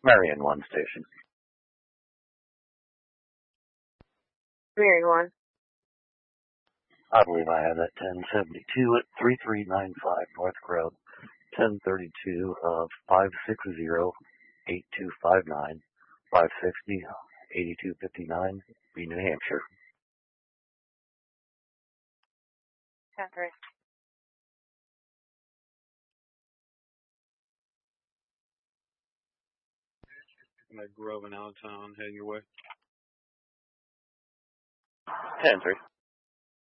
Marion 1 station. Mary 1. I believe I have that 1072 at 3395 North Road, 1032 of 560-8259, 560-8259, B, New Hampshire. 10-3. Grove and Allentown heading your way. 10-3.